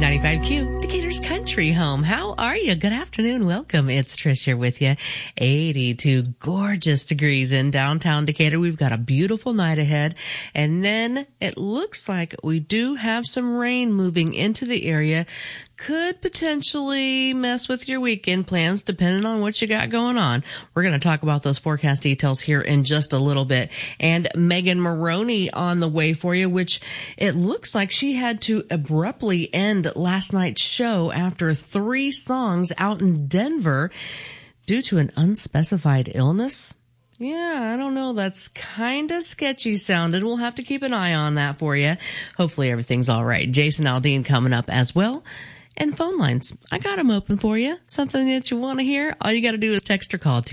95Q, Decatur's country home. How are you? Good afternoon. Welcome. It's Trish here with you. 82 gorgeous degrees in downtown Decatur. We've got a beautiful night ahead. And then it looks like we do have some rain moving into the area. Could potentially mess with your weekend plans depending on what you got going on. We're going to talk about those forecast details here in just a little bit. And Megan Moroney on the way for you, which it looks like she had to abruptly end last night's show after 3 songs out in Denver due to an unspecified illness. Yeah, I don't know. That's kind of sketchy sounding. We'll have to keep an eye on that for you. Hopefully everything's all right. Jason Aldean coming up as well. And phone lines, I got them open for you. Something that you want to hear? All you got to do is text or call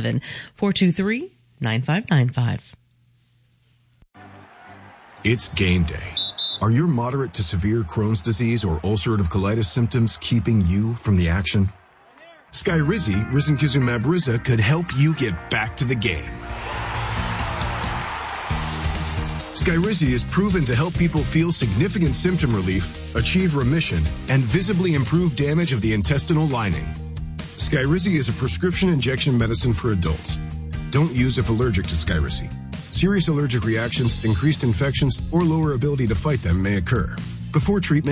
217-423-9595. It's game day. Are your moderate to severe Crohn's disease or ulcerative colitis symptoms keeping you from the action? Skyrizi, risankizumab Riza, could help you get back to the game. Skyrizi is proven to help people feel significant symptom relief, achieve remission, and visibly improve damage of the intestinal lining. Skyrizi is a prescription injection medicine for adults. Don't use if allergic to Skyrizi. Serious allergic reactions, increased infections, or lower ability to fight them may occur. Before treatment,